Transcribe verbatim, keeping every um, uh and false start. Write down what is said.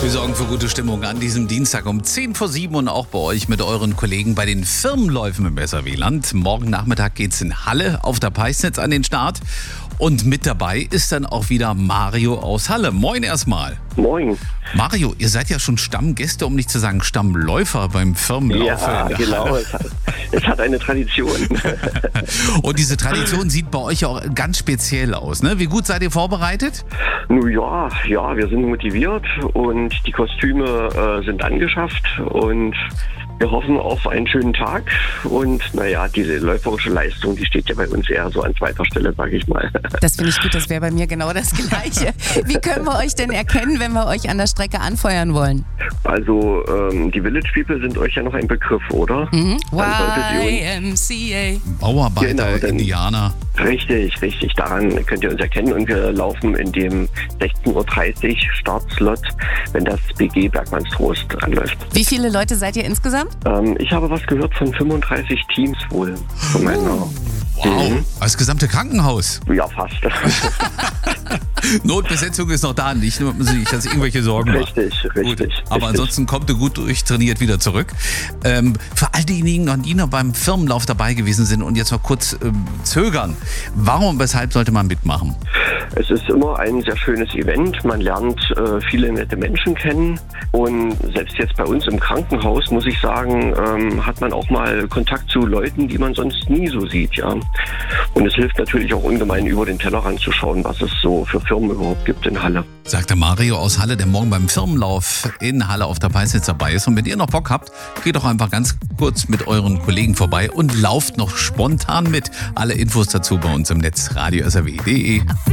Wir sorgen für gute Stimmung an diesem Dienstag um zehn vor sieben und auch bei euch mit euren Kollegen bei den Firmenläufen im S R W-Land. Morgen Nachmittag geht's in Halle auf der Peisnitz an den Start. Und mit dabei ist dann auch wieder Mario aus Halle. Moin erstmal. Moin. Mario, ihr seid ja schon Stammgäste, um nicht zu sagen Stammläufer beim Firmenlauf. Ja, genau. Es hat, es hat eine Tradition. Und diese Tradition sieht bei euch auch ganz speziell aus, ne? Wie gut seid ihr vorbereitet? Nun ja, ja, wir sind motiviert und die Kostüme äh, sind angeschafft und wir hoffen auf einen schönen Tag. Und naja, diese läuferische Leistung, die steht ja bei uns eher so an zweiter Stelle, sage ich mal. Das finde ich gut, das wäre bei mir genau das Gleiche. Wie können wir euch denn erkennen, wenn wir euch an der Strecke anfeuern wollen? Also ähm, die Village People sind euch ja noch ein Begriff, oder? Mhm. Dann solltet ihr Y M C A. Bauarbeiter, Genau, dann- Indianer. Richtig, richtig. Daran könnt ihr uns erkennen. Und wir laufen in dem sechzehn Uhr dreißig Startslot, wenn das B G Bergmannstrost anläuft. Wie viele Leute seid ihr insgesamt? Ähm, ich habe was gehört von fünfunddreißig Teams wohl. Von meiner, Wow, Mhm. das gesamte Krankenhaus. ja, fast. Notbesetzung ist noch da, nicht nur, dass sich irgendwelche Sorgen macht. richtig, richtig. Gut, aber richtig. ansonsten kommt ihr gut durchtrainiert wieder zurück. Ähm, für all diejenigen, die noch beim Firmenlauf dabei gewesen sind und jetzt noch kurz ähm, zögern, warum und weshalb sollte man mitmachen? Es ist immer ein sehr schönes Event. Man lernt äh, viele nette Menschen kennen. Und selbst jetzt bei uns im Krankenhaus, muss ich sagen, ähm, hat man auch mal Kontakt zu Leuten, die man sonst nie so sieht. Ja. Und es hilft natürlich auch ungemein, über den Tellerrand zu schauen, was es so für Firmen überhaupt gibt in Halle. Sagte Mario aus Halle, der morgen beim Firmenlauf in Halle auf der Peisnitz dabei ist. Und wenn ihr noch Bock habt, geht doch einfach ganz kurz mit euren Kollegen vorbei und lauft noch spontan mit. Alle Infos dazu bei uns im Netz radio s r w punkt d e.